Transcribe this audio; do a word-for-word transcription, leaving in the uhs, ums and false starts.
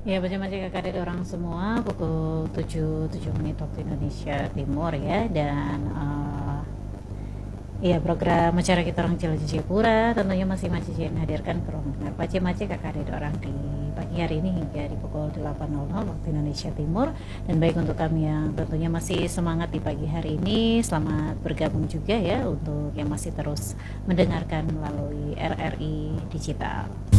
Ya, bersama Cik Kakak ada orang semua pukul tujuh tujuh menit waktu Indonesia Timur ya. Dan uh, ya program acara kita orang Cilacap Jayapura tentunya masih Maci yang hadirkan ke ruang dengar Pace Maci Kakak ada orang di pagi hari ini hingga di pukul delapan waktu Indonesia Timur. Dan baik untuk kami yang tentunya masih semangat di pagi hari ini, selamat bergabung juga ya untuk yang masih terus mendengarkan melalui R R I Digital.